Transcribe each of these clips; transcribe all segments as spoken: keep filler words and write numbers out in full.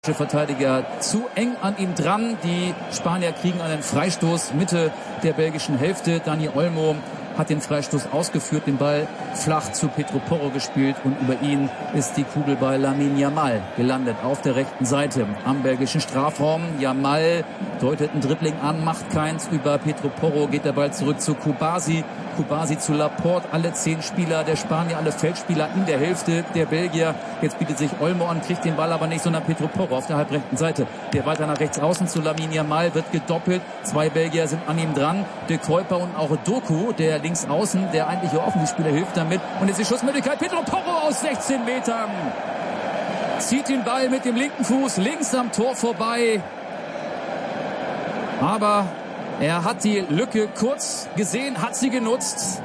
Verteidiger zu eng an ihm dran. Die Spanier kriegen einen Freistoß Mitte der belgischen Hälfte. Dani Olmo hat den Freistoß ausgeführt, den Ball flach zu Pedro Porro gespielt und über ihn ist die Kugel bei Lamine Yamal gelandet auf der rechten Seite am belgischen Strafraum. Yamal deutet ein Dribbling an, macht keins. Über Pedro Porro geht der Ball zurück zu Kubasi. Kubasi zu Laporte, alle zehn Spieler der Spanier, alle Feldspieler in der Hälfte der Belgier. Jetzt bietet sich Olmo an, kriegt den Ball aber nicht, sondern Pedro Porro auf der halbrechten Seite. Der weiter nach rechts außen zu Lamine Yamal, wird gedoppelt. Zwei Belgier sind an ihm dran. De Kuyper und auch Doku, der links außen, der eigentliche Offensivspieler, hilft damit. Und jetzt die Schussmöglichkeit. Pedro Porro aus sechzehn Metern. Zieht den Ball mit dem linken Fuß links am Tor vorbei. Aber er hat die Lücke kurz gesehen, hat sie genutzt.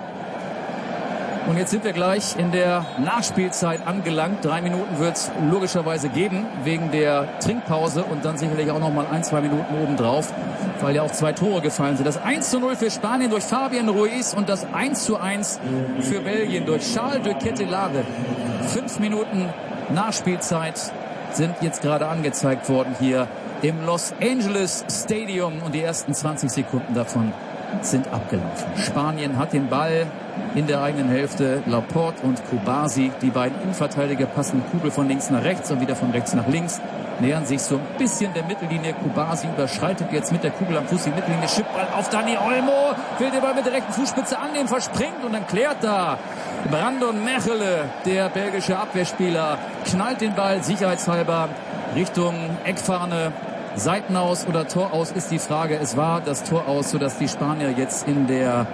Und jetzt sind wir gleich in der Nachspielzeit angelangt. Drei Minuten wird es logischerweise geben, wegen der Trinkpause. Und dann sicherlich auch noch mal ein, zwei Minuten obendrauf, weil ja auch zwei Tore gefallen sind. Das eins zu null für Spanien durch Fabian Ruiz und das eins zu eins für Belgien durch Charles de Ketelaere. Fünf Minuten Nachspielzeit sind jetzt gerade angezeigt worden hier im Los Angeles Stadium und die ersten zwanzig Sekunden davon sind abgelaufen. Spanien hat den Ball in der eigenen Hälfte. Laporte und Kubasi, die beiden Innenverteidiger, passen Kugel von links nach rechts und wieder von rechts nach links, nähern sich so ein bisschen der Mittellinie. Kubasi überschreitet jetzt mit der Kugel am Fuß die Mittellinie, schippt Ball auf Dani Olmo, will den Ball mit der rechten Fußspitze annehmen, verspringt und dann klärt da Brandon Mechelen, der belgische Abwehrspieler, knallt den Ball sicherheitshalber Richtung Eckfahne. Seitenaus oder Tor aus ist die Frage. Es war das Tor aus, sodass die Spanier jetzt in der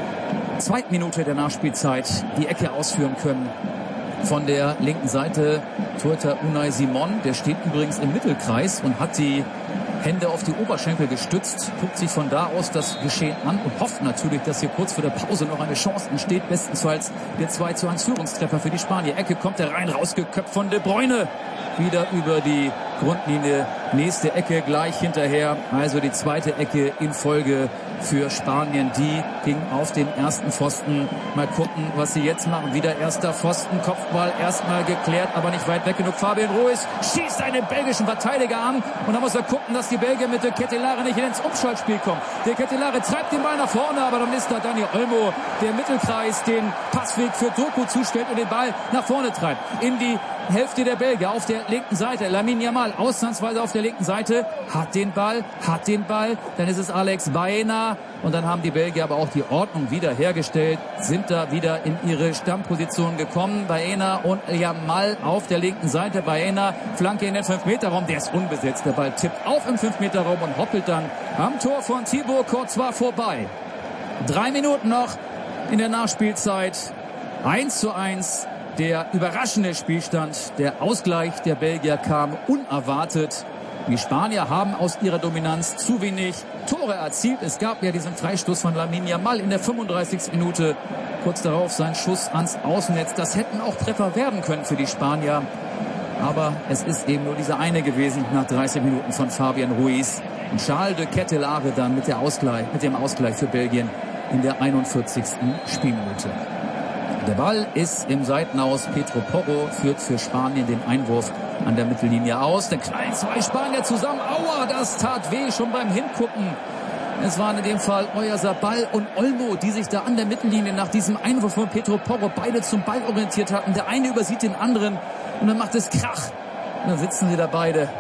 zweiten Minute der Nachspielzeit die Ecke ausführen können. Von der linken Seite Torhüter Unai Simon, der steht übrigens im Mittelkreis und hat die Hände auf die Oberschenkel gestützt, guckt sich von da aus das Geschehen an und hofft natürlich, dass hier kurz vor der Pause noch eine Chance entsteht. Bestenfalls der zwei zu eins Führungstreffer für die Spanier. Ecke kommt er rein, rausgeköpft von De Bruyne. Wieder über die Grundlinie. Nächste Ecke gleich hinterher. Also die zweite Ecke in Folge für Spanien. Die ging auf den ersten Pfosten. Mal gucken, was sie jetzt machen. Wieder erster Pfosten. Kopfball erstmal geklärt, aber nicht weit weg genug. Fabian Ruiz schießt einen belgischen Verteidiger an. Und da muss er gucken, dass die Belgier mit De Ketelaere nicht ins Umschaltspiel kommen. De Ketelaere treibt den Ball nach vorne, aber dann ist da Dani Olmo, der Mittelkreis, den Passweg für Doku zustellt und den Ball nach vorne treibt. In die Hälfte der Belgier auf der linken Seite. Lamine Yamal ausnahmsweise auf der linken Seite. Hat den Ball, hat den Ball. Dann ist es Alex Baena. Und dann haben die Belgier aber auch die Ordnung wieder hergestellt. Sind da wieder in ihre Stammposition gekommen. Baena und Yamal auf der linken Seite. Baena, Flanke in den fünf Meter Raum. Der ist unbesetzt. Der Ball tippt auf im fünf Meter Raum und hoppelt dann am Tor von Thibaut Courtois vorbei. Drei Minuten noch in der Nachspielzeit. eins zu eins. Der überraschende Spielstand, der Ausgleich der Belgier kam unerwartet. Die Spanier haben aus ihrer Dominanz zu wenig Tore erzielt. Es gab ja diesen Freistoß von Lamine Yamal in der fünfunddreißigsten Minute. Kurz darauf sein Schuss ans Außennetz. Das hätten auch Treffer werden können für die Spanier. Aber es ist eben nur dieser eine gewesen nach dreißig Minuten von Fabian Ruiz. Und Charles de Ketelaere dann mit, der Ausgleich, mit dem Ausgleich für Belgien in der einundvierzigsten Spielminute. Der Ball ist im Seitenaus. Pedro Porro führt für Spanien den Einwurf an der Mittellinie aus. Dann knallen zwei Spanier zusammen. Aua, das tat weh schon beim Hingucken. Es waren in dem Fall Oyarzabal und Olmo, die sich da an der Mittellinie nach diesem Einwurf von Pedro Porro beide zum Ball orientiert hatten. Der eine übersieht den anderen und dann macht es Krach. Und dann sitzen sie da beide.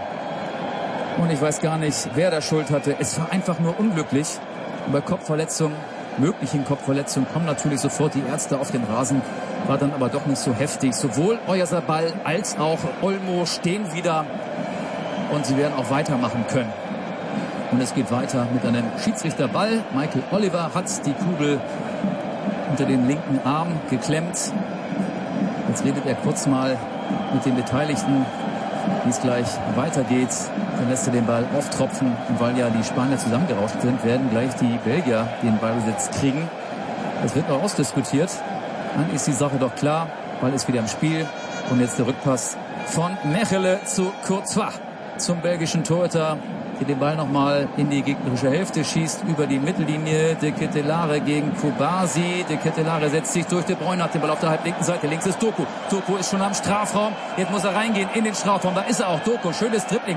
Und ich weiß gar nicht, wer da Schuld hatte. Es war einfach nur unglücklich. Und bei Kopfverletzungen, möglichen Kopfverletzungen, kommen natürlich sofort die Ärzte auf den Rasen. War dann aber doch nicht so heftig. Sowohl Oyarzabal als auch Olmo stehen wieder und sie werden auch weitermachen können. Und es geht weiter mit einem Schiedsrichterball. Michael Oliver hat die Kugel unter den linken Arm geklemmt. Jetzt redet er kurz mal mit den Beteiligten, wie es gleich weitergeht. Dann lässt er den Ball auftropfen. Und weil ja die Spanier zusammengerauscht sind, werden gleich die Belgier den Ballbesitz kriegen. Das wird noch ausdiskutiert. Dann ist die Sache doch klar. Ball ist wieder im Spiel. Und jetzt der Rückpass von Mechelen zu Courtois. zum belgischen Torhüter, der den Ball nochmal in die gegnerische Hälfte schießt, über die Mittellinie. De Ketelaere gegen Kubasi. De Ketelaere setzt sich durch. De Bruyne hat den Ball auf der halblinken Seite. Links ist Doku. Doku ist schon am Strafraum. Jetzt muss er reingehen in den Strafraum. Da ist er auch. Doku. Schönes Dribbling.